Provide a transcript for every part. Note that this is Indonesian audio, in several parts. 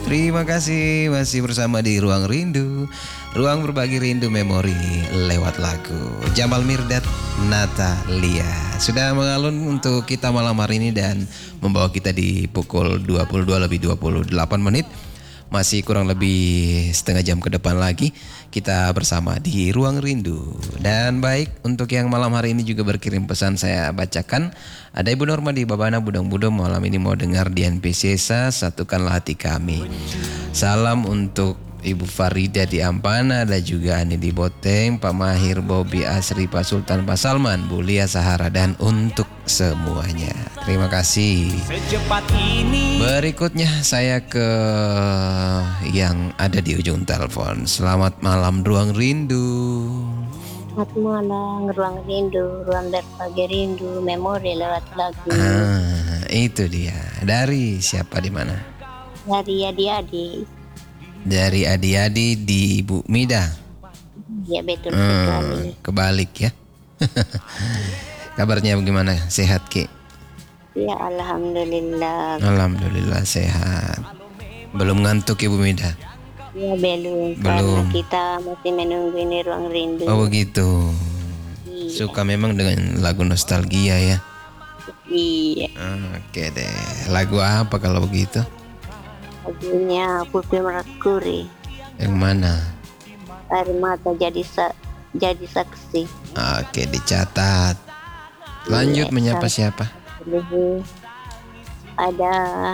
Terima kasih masih bersama di Ruang Rindu. Ruang berbagi rindu memori lewat lagu. Jamal Mirdad, Natalia. Sudah mengalun untuk kita malam hari ini dan membawa kita di pukul 22 lebih 28 menit. Masih kurang lebih setengah jam ke depan lagi kita bersama di Ruang Rindu. Dan baik, untuk yang malam hari ini juga berkirim pesan saya bacakan. Ada Ibu Norma di Babana Budong-Budong, malam ini mau dengar Dian Piscesa, Satukanlah Hati Kami. Salam untuk Ibu Farida di Ampana, ada juga Ani di Boteng, Pak Mahir, Bobi Asri, Pak Sultan, Pak Salman, Bu Lia Sahara, dan untuk semuanya. Terima kasih. Berikutnya saya ke yang ada di ujung telepon. Selamat malam Ruang Rindu. Selamat malam Ruang Rindu, ruang berbagi rindu, memori lewat lagu. Itu dia. Dari siapa di mana? Dari adik-adik. Dari Adi-Adi di Bu Mida. Ya betul sekali. Kebalik ya. Kabarnya bagaimana? Sehat Ki? Ya alhamdulillah. Alhamdulillah sehat. Belum ngantuk Ibu Mida? Ya belum. Karena kita masih menunggu ini Ruang Rindu. Oh begitu. Iya. Suka memang dengan lagu nostalgia ya? Iya. Oke deh. Lagu apa kalau begitu? Lagunya Pupi Merakuri. Yang mana? Air mata jadi saksi. Oke, dicatat. Lanjut, menyapa siapa? Ada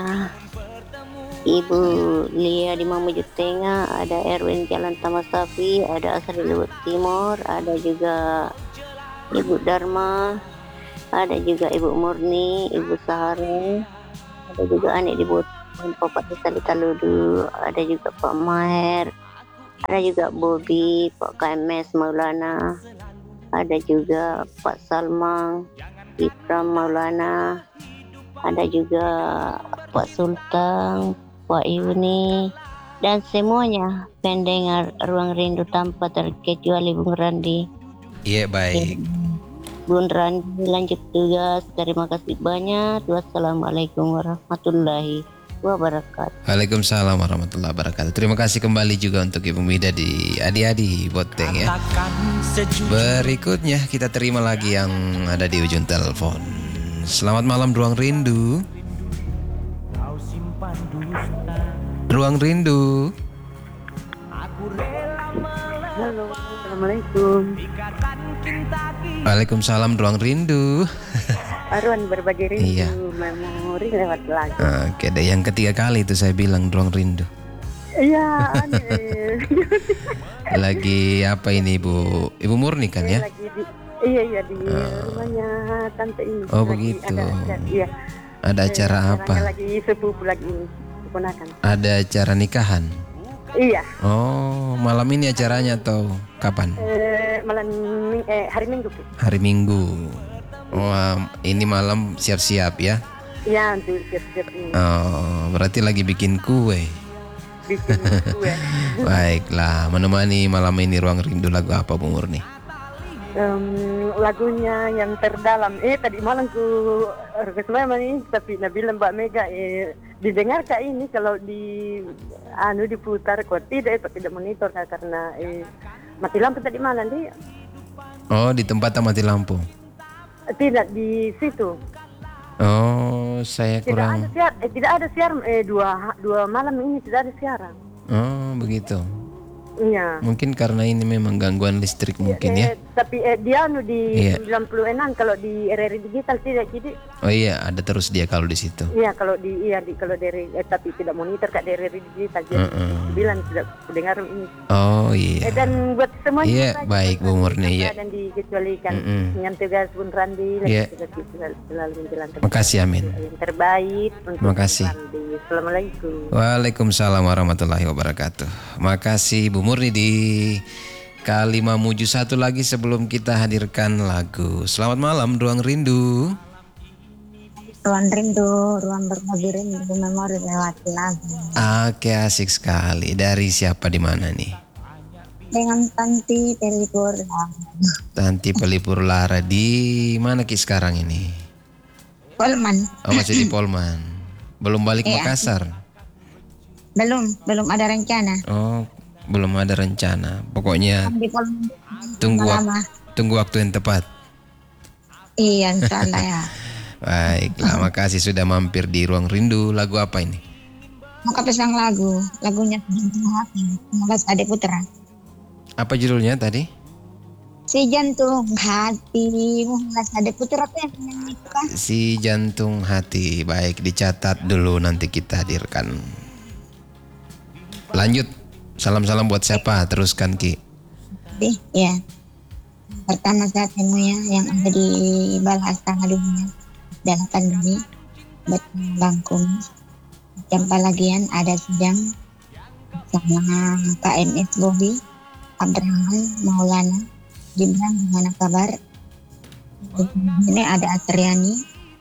Ibu Lia di Mamuju Tengah, ada Erwin Jalan Taman Sapi, ada Asri Luhut Timur, ada juga Ibu Dharma, ada juga Ibu Murni, Ibu Sahara, ada juga Anik di Bapak Desa di Taludu, ada juga Pak Maher, ada juga Bobi, Pak KMS Maulana, ada juga Pak Salmang, Ikram Maulana, ada juga Pak Sultan, Pak Yuni, dan semuanya pendengar Ruang Rindu tanpa terkecuali Bung Randi. Iya baik. Bung Randi lanjut tugas. Terima kasih banyak. Wassalamualaikum warahmatullahi wabarakatuh. Waalaikumsalam warahmatullahi wabarakatuh. Terima kasih kembali juga untuk Ibu Mida di Adi-Adi Boteng ya. Berikutnya kita terima lagi yang ada di ujung telepon. Selamat malam Ruang Rindu. Ruang Rindu. Halo, assalamualaikum. Waalaikumsalam Ruang Rindu. Ruang berbagi rindu, Iya. memori lewat lagu. Oke deh, yang ketiga kali itu saya bilang Ruang Rindu. Iya, Lagi apa ini Ibu Murni kan ya? lagi di rumahnya tante ini. Oh Lagi begitu. Iya. Ada acara apa? Lagi sepupu lagi ini, keponakan. Ada acara nikahan? Iya. Oh, malam ini acaranya atau kapan? Hari Minggu. Hari Minggu. Oh, ini malam siap-siap ya? Iya, untuk siap-siap ini. Oh, berarti lagi bikin kue. Bikin kue. Baiklah, menemani malam ini Ruang Rindu lagu apa Bu Murni? Lagunya yang terdalam. Tadi malam ku request memang ini, tapi Nabila Mbak Mega didengar kak ini kalau diputar kok tidak monitor kak, karena mati lampu tadi malam dia. Oh, di tempat mati lampu. Tidak di situ. Oh, saya kurang. Tidak ada siaran. Dua malam ini tidak ada siaran. Oh, begitu. Iya. Mungkin karena ini memang gangguan listrik mungkin ya. Tapi dia di 96, kalau di RRI digital tidak jadi. Oh iya, ada terus dia kalau di situ. Iya, kalau dari tapi tidak monitor kak dari RRI digital. Jadi bilang tidak dengar ini. Oh iya. Dan buat semuanya. Iya, baik Bu Murni ya. Dan dikecualikan dengan tugas Bun Randi. Iya. Selalu menjalankan. Makasih amin. Yang terbaik untuk Makasih. Bun Randi. Assalamualaikum. Waalaikumsalam warahmatullahi wabarakatuh. Makasih Bu Murni di Kalimamuju. Satu lagi sebelum kita hadirkan lagu. Selamat malam Ruang Rindu. Ruang Rindu, ruang berbagi rindu, memori lewat lagu. Oke, asik sekali. Dari siapa di mana nih? Dengan Tanti Pelipur. Tanti Pelipur Lara di mana Ki sekarang ini? Polman. Oh masih di Polman. Belum balik Iya. Makassar. belum ada rencana. Oh, belum ada rencana. Pokoknya Di Kolom tunggu lama. tunggu waktu yang tepat. Iya, insyaallah ya. Baiklah, makasih sudah mampir di Ruang Rindu. Lagu apa ini? Mau pasang lagunya Jantung Hati, Mas Ade Putra. Apa judulnya tadi? Si Jantung Hati, Mas Ade Putra tuh yang nyanyi itu kan? Si Jantung Hati. Baik, dicatat dulu nanti kita hadirkan. Lanjut. Salam-salam buat siapa? Teruskan Ki. Ya. Pertama saya temu ya yang ada di Balastanga Dunia dan akan ini buat Bangkung. Jam palagian ada sidang sama Pak MS Bobi, Abdurrahman Maulana, Gibran gimana kabar? Ini ada Astriani,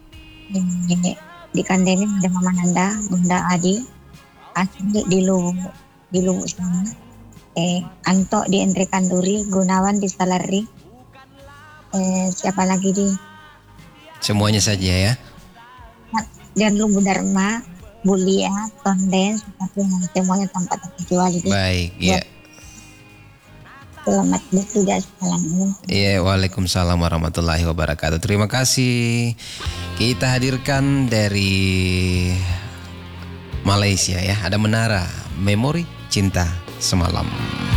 di Kandemi ada Mama Nanda, Bunda Adi, Asli di Luwu sana, Anto di Entri Kanduri, Gunawan di Salari, siapa lagi di? Semuanya saja ya. Dan Lubu Dharma, Bulia, Tonden, tapi semuanya tanpa terkecuali. Baik, ya. Selamat bertugas malam ini. Iya, waalaikumsalam warahmatullahi wabarakatuh. Terima kasih. Kita hadirkan dari Malaysia ya. Ada Menara Memori Cinta Semalam.